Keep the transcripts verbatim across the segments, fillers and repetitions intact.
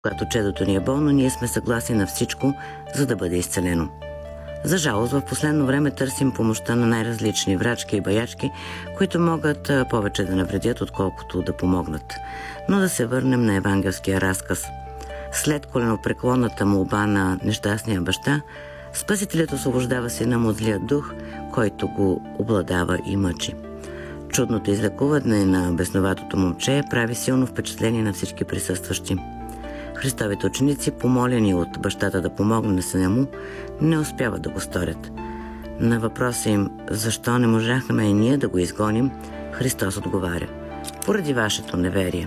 Когато чедото ни е болно, ние сме съгласни на всичко, за да бъде изцелено. За жалост, в последно време търсим помощта на най-различни врачки и баячки, които могат повече да навредят, отколкото да помогнат. Но да се върнем на евангелския разказ. След коленопреклонната молба на нещастния баща, Спасителят освобождава сина му от злия дух, който го обладава и мъчи. Чудното излекуване на бесноватото момче прави силно впечатление на всички присъстващи. Христовите ученици, помолени от бащата да помогне на сина му, не успяват да го сторят. На въпроса им, защо не можахме и ние да го изгоним, Христос отговаря: поради вашето неверие.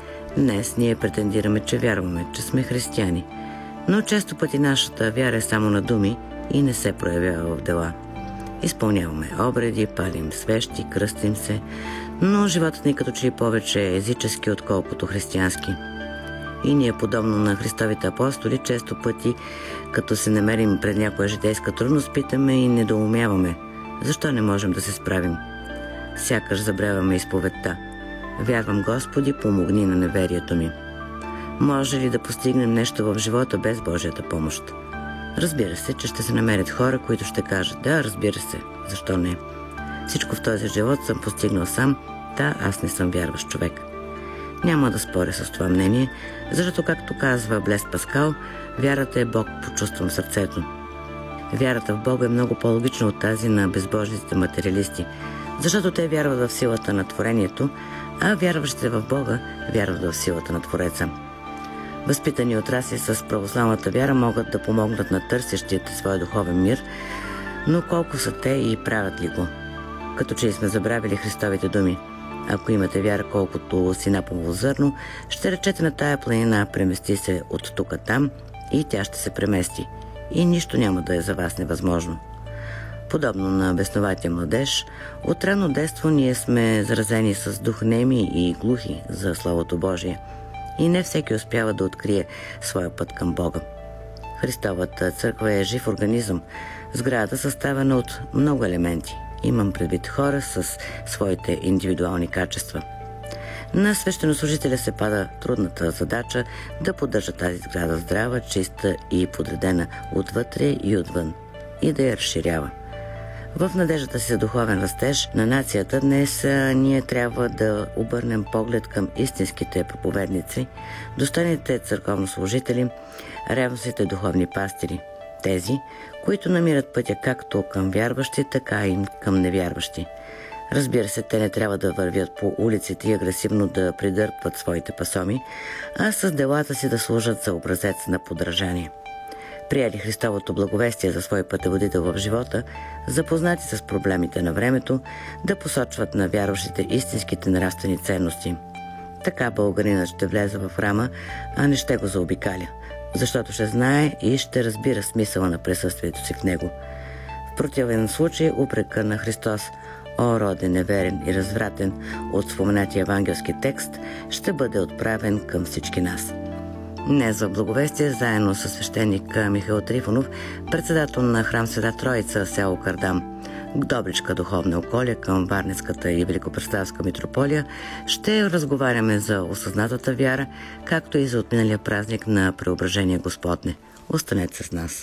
Днес ние претендираме, че вярваме, че сме християни, но често пъти нашата вяра е само на думи и не се проявява в дела. Изпълняваме обреди, палим свещи, кръстим се, но животът ни като че ли повече е езически, отколкото християнски. И ние, подобно на Христовите апостоли, често пъти, като се намерим пред някоя житейска трудност, питаме и недоумяваме: защо не можем да се справим? Сякаш забравяме изповедта: вярвам, Господи, помогни на неверието ми. Може ли да постигнем нещо в живота без Божията помощ? Разбира се, че ще се намерят хора, които ще кажат: да, разбира се, защо не? Всичко в този живот съм постигнал сам, да, аз не съм вярващ човек. Няма да споря с това мнение, защото, както казва Блес Паскал, вярата е Бог почувстван в сърцето. Вярата в Бога е много по-логична от тази на безбожниците материалисти, защото те вярват в силата на творението, а вярващите в Бога вярват в силата на Твореца. Възпитани отрасли с православната вяра могат да помогнат на търсещите своя духовен мир, но колко са те и правят ли го? Като че ли сме забравили Христовите думи: ако имате вяра колкото синапово зърно, ще речете на тая планина: премести се от тук там, и тя ще се премести, и нищо няма да е за вас невъзможно. Подобно на бесноватия младеж, от ранно детство ние сме заразени с дух неми и глухи за Словото Божие, и не всеки успява да открие своя път към Бога. Христовата църква е жив организъм, сграда съставена от много елементи. Имам предвид хора с своите индивидуални качества. На свещенослужителя се пада трудната задача да поддържа тази сграда здрава, чиста и подредена отвътре и отвън, и да я разширява. В надеждата си за духовен растеж на нацията днес ние трябва да обърнем поглед към истинските проповедници, достойните църковнослужители, ревностните духовни пастири, тези, които намират пътя както към вярващи, така и към невярващи. Разбира се, те не трябва да вървят по улиците и агресивно да придърпват своите пасоми, а с делата си да служат за образец на подражание. Приели Христовото благовестие за свой пътеводител в живота, запознати с проблемите на времето, да посочват на вярващите истинските нравствени ценности. Така българинът ще влезе в храма, а не ще го заобикаля, защото ще знае и ще разбира смисъла на присъствието си в него. В противен случай упрека на Христос: о, роде неверен и развратен, от споменатия евангелски текст ще бъде отправен към всички нас. Днес за благовестие, заедно с свещеник Михаил Трифонов, председател на храм Света Троица, село Кардам, Добричка духовна околия към Варненската и Великопреславска митрополия, ще разговаряме за осъзнатата вяра, както и за отминалия празник на Преображение Господне. Останете с нас!